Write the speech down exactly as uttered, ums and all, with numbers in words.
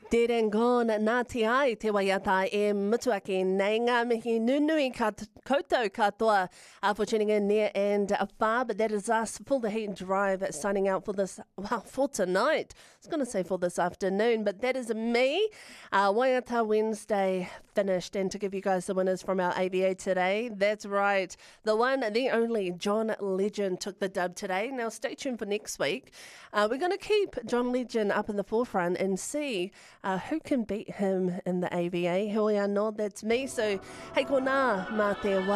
Dead and gone, Ngāti ai te waiata e mutuaki nei ngā mihi nunui kat- koutou katoa uh, for tuning in near and far, but that is us for the heat drive signing out for this, well, for tonight. I was going to say for this afternoon, but that is me. Uh, Waiata Wednesday finished, and to give you guys the winners from our A V A today, that's right, the one, the only John Legend took the dub today. Now stay tuned for next week. Uh, we're going to keep John Legend up in the forefront and see Uh, who can beat him in the A V A? Hui anō, that's me. So, hei ko nā, mā te wā.